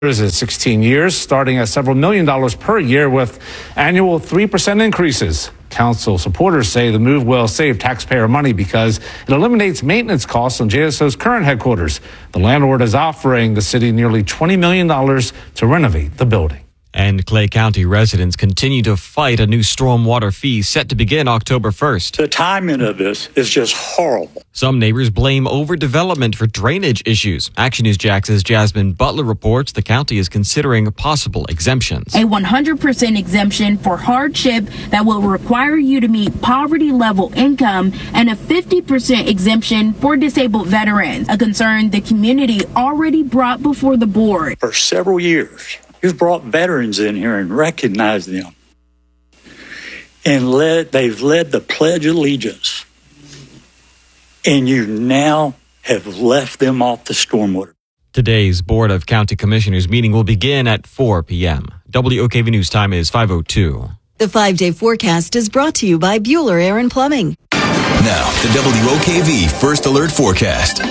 is 16 years, starting at several $million per year with annual 3% increases. Council supporters say the move will save taxpayer money because it eliminates maintenance costs on JSO's current headquarters. The landlord is offering the city nearly $20 million to renovate the building. And Clay County residents continue to fight a new stormwater fee set to begin October 1st. The timing of this is just horrible. Some neighbors blame overdevelopment for drainage issues. Action News Jax's Jasmine Butler reports the county is considering possible exemptions. A 100% exemption for hardship that will require you to meet poverty level income and a 50% exemption for disabled veterans, a concern the community already brought before the board. For several years, you've brought veterans in here and recognized them. And they've led the Pledge of Allegiance. And you now have left them off the stormwater. Today's Board of County Commissioners meeting will begin at 4 p.m. WOKV News time is 5:02. The 5-day forecast is brought to you by Bueller Air & Plumbing. Now, the WOKV First Alert Forecast.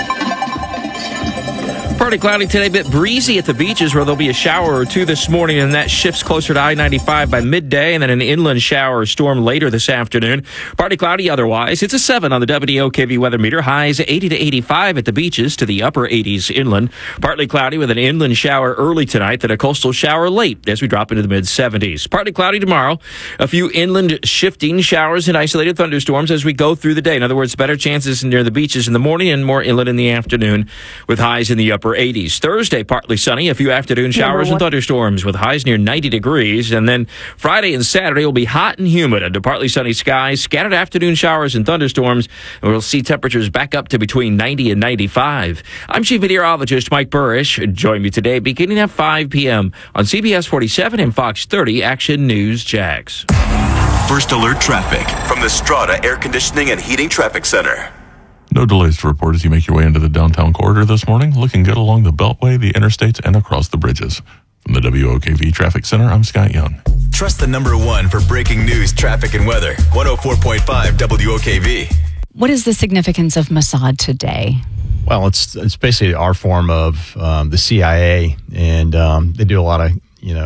Partly cloudy today, a bit breezy at the beaches where there'll be a shower or two this morning, and that shifts closer to I-95 by midday, and then an inland shower or storm later this afternoon. Partly cloudy otherwise. It's a 7 on the WOKV weather meter. Highs 80 to 85 at the beaches to the upper 80s inland. Partly cloudy with an inland shower early tonight, then a coastal shower late as we drop into the mid-70s. Partly cloudy tomorrow. A few inland shifting showers and isolated thunderstorms as we go through the day. In other words, better chances near the beaches in the morning and more inland in the afternoon with highs in the upper 80s. Thursday, partly sunny, a few afternoon showers and thunderstorms with highs near 90 degrees. And then Friday and Saturday will be hot and humid under partly sunny skies, scattered afternoon showers and thunderstorms. And we'll see temperatures back up to between 90 and 95. I'm Chief Meteorologist Mike Burrish. Join me today beginning at 5 p.m. on CBS 47 and Fox 30 Action News Jax. First Alert Traffic from the Strata Air Conditioning and Heating Traffic Center. No delays to report as you make your way into the downtown corridor this morning. Looking good along the Beltway, the interstates, and across the bridges. From the WOKV Traffic Center, I'm Scott Young. Trust the number one for breaking news, traffic, and weather. 104.5 WOKV. What is the significance of Mossad today? Well, it's basically our form of the CIA, and they do a lot of,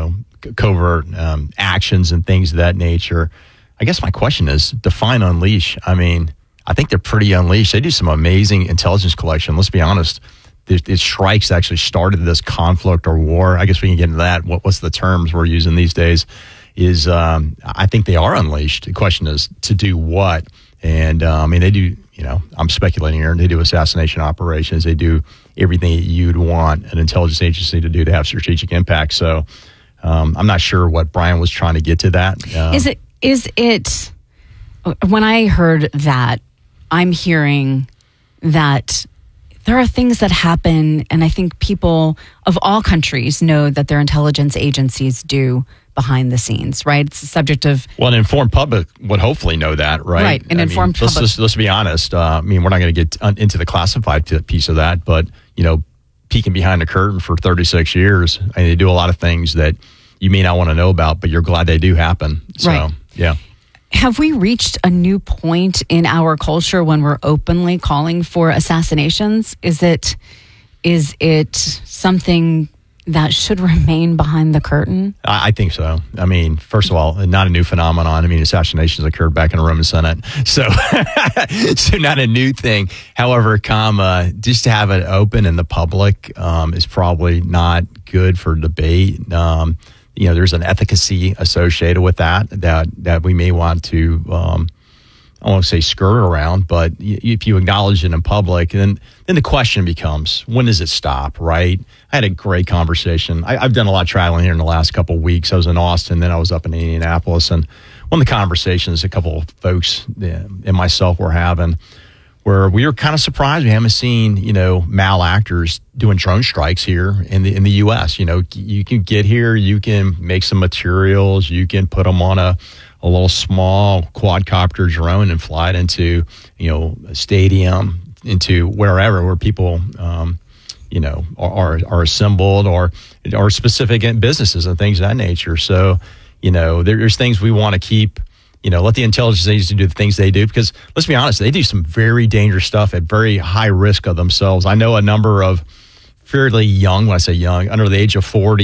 covert actions and things of that nature. I guess my question is, define unleash. I mean, I think they're pretty unleashed. They do some amazing intelligence collection. Let's be honest. It strikes actually started this conflict or war. I guess we can get into that. What's the terms we're using these days? Is I think they are unleashed. The question is to do what? And they do. I'm speculating here. They do assassination operations. They do everything that you'd want an intelligence agency to do to have strategic impact. So I'm not sure what Brian was trying to get to that. Is it? When I heard that, I'm hearing that there are things that happen, and I think people of all countries know that their intelligence agencies do behind the scenes, right? It's the subject of... Well, an informed public would hopefully know that, right? Right, an informed public. Let's be honest. We're not going to get into the classified piece of that, but, peeking behind the curtain for 36 years, and they do a lot of things that you may not want to know about, but you're glad they do happen. So, right. Yeah. Have we reached a new point in our culture when we're openly calling for assassinations? Is it something that should remain behind the curtain? I think so. I mean, first of all, not a new phenomenon. I mean, assassinations occurred back in the Roman Senate. So, so not a new thing. However, just to have it open in the public is probably not good for debate. There's an efficacy associated with that we may want to, I won't say skirt around, but if you acknowledge it in public, then the question becomes, when does it stop, right? I had a great conversation. I've done a lot of traveling here in the last couple of weeks. I was in Austin, then I was up in Indianapolis, and one of the conversations a couple of folks and myself were having, where we were kind of surprised we haven't seen, malactors doing drone strikes here in the U.S. You can get here, you can make some materials, you can put them on a little small quadcopter drone and fly it into, a stadium, into wherever where people, are assembled or specific businesses and things of that nature. So, there's things we want to keep. Let the intelligence agency do the things they do, because let's be honest, they do some very dangerous stuff at very high risk of themselves. I know a number of fairly young. When I say young, under the age of 40.